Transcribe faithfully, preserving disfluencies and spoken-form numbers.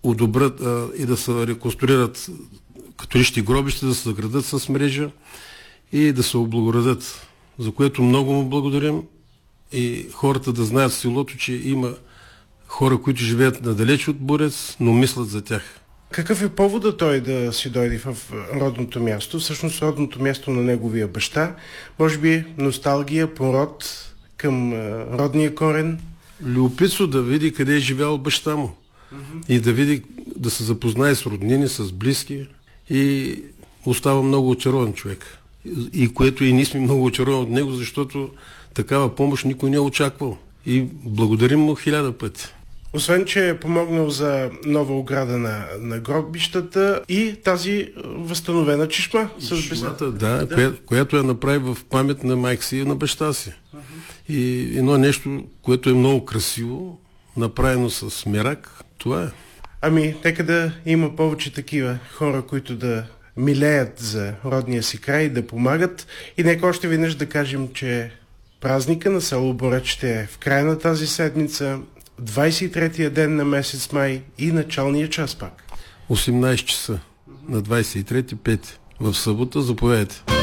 одобрят а, и да се реконструират католически гробища, да се заградат с мрежа и да се облагородят, за което много му благодарим и хората да знаят в селото, че има хора, които живеят надалеч от Бурец, но мислят за тях. Какъв е повода той да си дойде в родното място? Всъщност родното място на неговия баща. Може би носталгия, пород към родния корен? Любопитство да види къде е живял баща му. Mm-hmm. И да види, да се запознае с роднини, с близки. И остава много очарован човек. И което и ние сме много очаровани от него, защото такава помощ никой не е очаквал. И благодарим му хиляда пъти. Освен, че е помогнал за нова ограда на, на гробищата и тази възстановена чешма. С чешмата, да, да. Коя, която я направи в памет на майка си и на баща си. Uh-huh. И едно нещо, което е много красиво, направено с мерак, това е. Ами, нека да има повече такива хора, които да милеят за родния си край, да помагат. И нека още веднъж да кажем, че празника на село Борец ще е в края на тази седмица, двадесет и третия ден на месец май и началния час пак. осемнадесет часа на двадесет и трети пети в събота. Заповядайте.